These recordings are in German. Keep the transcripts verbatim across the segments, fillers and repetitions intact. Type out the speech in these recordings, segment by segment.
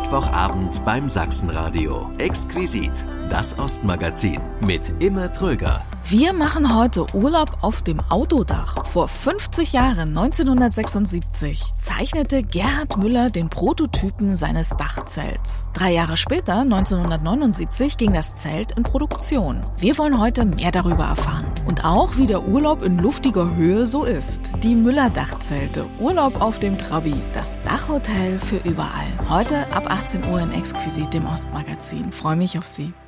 Mittwochabend beim Sachsenradio. Exquisit, das Ostmagazin mit Imme Tröger. Wir machen heute Urlaub auf dem Autodach. Vor fünfzig Jahren, neunzehnhundertsechsundsiebzig, zeichnete Gerhard Müller den Prototypen seines Dachzelts. Drei Jahre später, neunzehnhundertneunundsiebzig, ging das Zelt in Produktion. Wir wollen heute mehr darüber erfahren. Und auch, wie der Urlaub in luftiger Höhe so ist. Die Müller-Dachzelte, Urlaub auf dem Trabi, das Dachhotel für überall. Heute ab achtzehn Uhr in Exquisit, dem Ostmagazin. Freue mich auf Sie.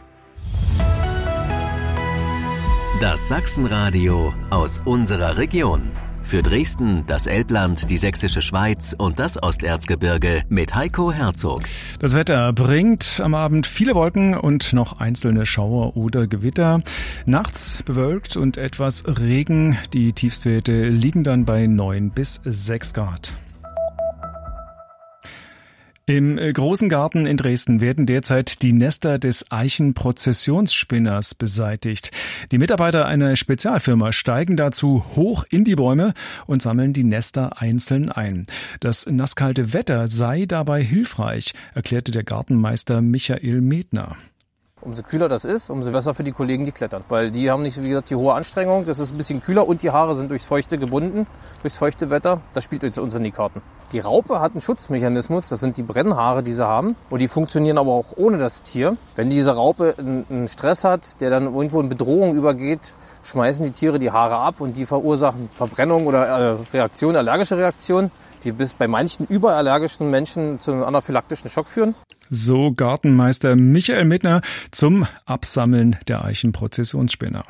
Das Sachsenradio aus unserer Region. Für Dresden, das Elbland, die Sächsische Schweiz und das Osterzgebirge mit Heiko Herzog. Das Wetter bringt am Abend viele Wolken und noch einzelne Schauer oder Gewitter. Nachts bewölkt und etwas Regen. Die Tiefstwerte liegen dann bei neun bis sechs Grad. Im großen Garten in Dresden werden derzeit die Nester des Eichenprozessionsspinners beseitigt. Die Mitarbeiter einer Spezialfirma steigen dazu hoch in die Bäume und sammeln die Nester einzeln ein. Das nasskalte Wetter sei dabei hilfreich, erklärte der Gartenmeister Michael Medner. Umso kühler das ist, umso besser für die Kollegen, die klettern. Weil die haben nicht, wie gesagt, die hohe Anstrengung. Das ist ein bisschen kühler und die Haare sind durchs Feuchte gebunden, durchs feuchte Wetter. Das spielt uns, uns in die Karten. Die Raupe hat einen Schutzmechanismus, das sind die Brennhaare, die sie haben. Und die funktionieren aber auch ohne das Tier. Wenn diese Raupe einen Stress hat, der dann irgendwo in Bedrohung übergeht, schmeißen die Tiere die Haare ab und die verursachen Verbrennung oder Reaktion, allergische Reaktionen, die bis bei manchen überallergischen Menschen zu einem anaphylaktischen Schock führen. So Gartenmeister Michael Medner zum Absammeln der Eichenprozessionsspinner.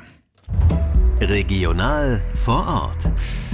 Regional vor Ort.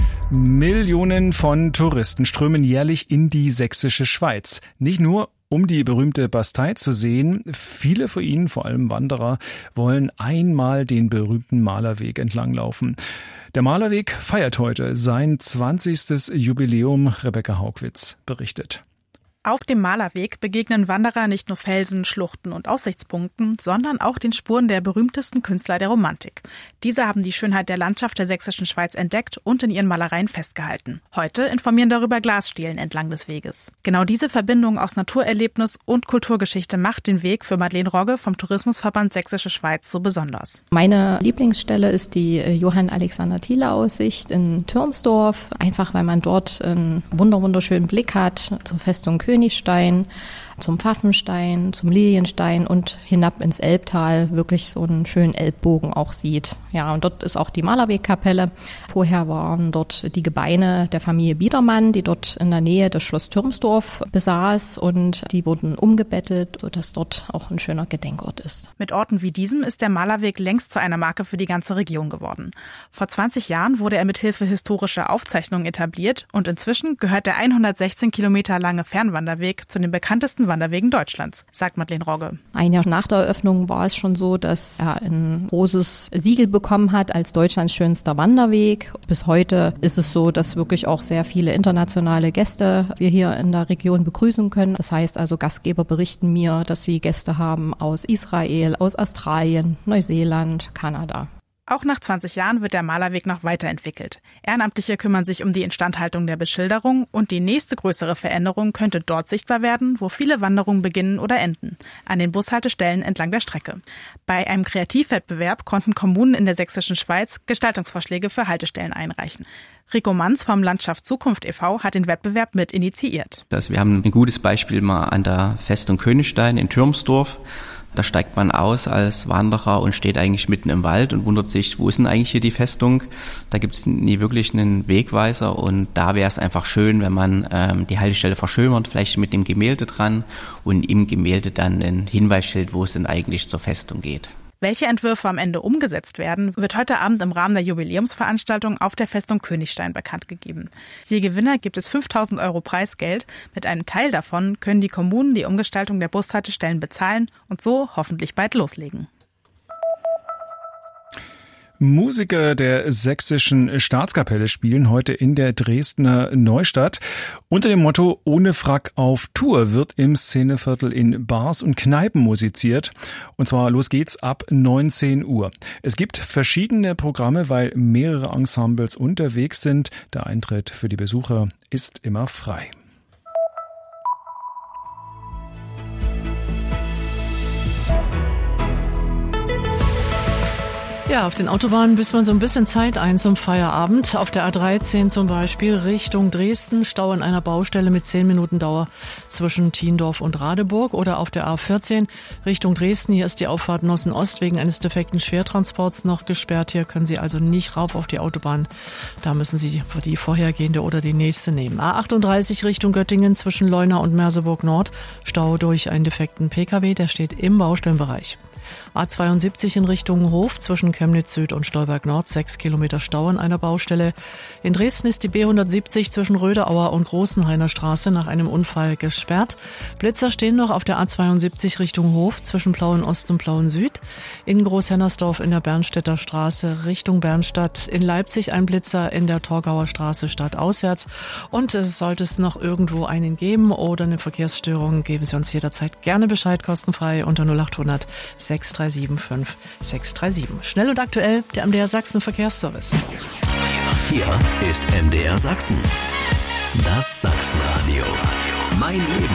Millionen von Touristen strömen jährlich in die sächsische Schweiz. Nicht nur, um die berühmte Bastei zu sehen. Viele von ihnen, vor allem Wanderer, wollen einmal den berühmten Malerweg entlanglaufen. Der Malerweg feiert heute sein zwanzigstes Jubiläum. Rebecca Haugwitz berichtet. Auf dem Malerweg begegnen Wanderer nicht nur Felsen, Schluchten und Aussichtspunkten, sondern auch den Spuren der berühmtesten Künstler der Romantik. Diese haben die Schönheit der Landschaft der sächsischen Schweiz entdeckt und in ihren Malereien festgehalten. Heute informieren darüber Glasstielen entlang des Weges. Genau diese Verbindung aus Naturerlebnis und Kulturgeschichte macht den Weg für Madeleine Rogge vom Tourismusverband Sächsische Schweiz so besonders. Meine Lieblingsstelle ist die Johann-Alexander-Thiele-Aussicht in Türmsdorf. Einfach, weil man dort einen wunderschönen Blick hat zur Festung Königstein. Königstein, zum Pfaffenstein, zum Lilienstein und hinab ins Elbtal wirklich so einen schönen Elbbogen auch sieht. Ja, und dort ist auch die Malerwegkapelle. Vorher waren dort die Gebeine der Familie Biedermann, die dort in der Nähe des Schloss Türmsdorf besaß und die wurden umgebettet, sodass dort auch ein schöner Gedenkort ist. Mit Orten wie diesem ist der Malerweg längst zu einer Marke für die ganze Region geworden. Vor zwanzig Jahren wurde er mit Hilfe historischer Aufzeichnungen etabliert und inzwischen gehört der hundertsechzehn Kilometer lange Fernwanderweg zu den bekanntesten Wanderwegen Deutschlands, sagt Madeleine Rogge. Ein Jahr nach der Eröffnung war es schon so, dass er ein großes Siegel bekommen hat als Deutschlands schönster Wanderweg. Bis heute ist es so, dass wirklich auch sehr viele internationale Gäste wir hier in der Region begrüßen können. Das heißt also, Gastgeber berichten mir, dass sie Gäste haben aus Israel, aus Australien, Neuseeland, Kanada. Auch nach zwanzig Jahren wird der Malerweg noch weiterentwickelt. Ehrenamtliche kümmern sich um die Instandhaltung der Beschilderung und die nächste größere Veränderung könnte dort sichtbar werden, wo viele Wanderungen beginnen oder enden, an den Bushaltestellen entlang der Strecke. Bei einem Kreativwettbewerb konnten Kommunen in der sächsischen Schweiz Gestaltungsvorschläge für Haltestellen einreichen. Rico Manz vom Landschaft Zukunft e V hat den Wettbewerb mit initiiert. Also wir haben ein gutes Beispiel mal an der Festung Königstein in Türmsdorf. Da steigt man aus als Wanderer und steht eigentlich mitten im Wald und wundert sich, wo ist denn eigentlich hier die Festung? Da gibt es nie wirklich einen Wegweiser und da wäre es einfach schön, wenn man ähm, die Haltestelle verschönert, vielleicht mit dem Gemälde dran und im Gemälde dann ein Hinweisschild, wo es denn eigentlich zur Festung geht. Welche Entwürfe am Ende umgesetzt werden, wird heute Abend im Rahmen der Jubiläumsveranstaltung auf der Festung Königstein bekannt gegeben. Je Gewinner gibt es fünftausend Euro Preisgeld. Mit einem Teil davon können die Kommunen die Umgestaltung der Bushaltestellen bezahlen und so hoffentlich bald loslegen. Musiker der Sächsischen Staatskapelle spielen heute in der Dresdner Neustadt. Unter dem Motto Ohne Frack auf Tour wird im Szeneviertel in Bars und Kneipen musiziert. Und zwar los geht's ab neunzehn Uhr. Es gibt verschiedene Programme, weil mehrere Ensembles unterwegs sind. Der Eintritt für die Besucher ist immer frei. Ja, auf den Autobahnen büßt man so ein bisschen Zeit ein zum Feierabend. Auf der A dreizehn zum Beispiel Richtung Dresden, Stau an einer Baustelle mit zehn Minuten Dauer zwischen Thiendorf und Radeburg. Oder auf der A vierzehn Richtung Dresden, hier ist die Auffahrt Nossen-Ost wegen eines defekten Schwertransports noch gesperrt. Hier können Sie also nicht rauf auf die Autobahn. Da müssen Sie die vorhergehende oder die nächste nehmen. A achtunddreißig Richtung Göttingen zwischen Leuna und Merseburg Nord, Stau durch einen defekten Pkw, der steht im Baustellenbereich. A zweiundsiebzig in Richtung Hof zwischen Chemnitz Süd und Stolberg Nord, sechs Kilometer Stau an einer Baustelle. In Dresden ist die B hundertsiebzig zwischen Röderauer und Großenhainer Straße nach einem Unfall gesperrt. Blitzer stehen noch auf der A zweiundsiebzig Richtung Hof zwischen Plauen Ost und Plauen Süd. In Großhennersdorf in der Bernstädter Straße Richtung Bernstadt. In Leipzig ein Blitzer in der Torgauer Straße stadtauswärts. Und es sollte es noch irgendwo einen geben oder eine Verkehrsstörung, geben Sie uns jederzeit gerne Bescheid, kostenfrei unter null achthundert sechs drei sieben fünf sechs drei sieben. Schnell und aktuell, der M D R Sachsen Verkehrsservice. Hier ist M D R Sachsen. Das Sachsenradio. Mein Leben.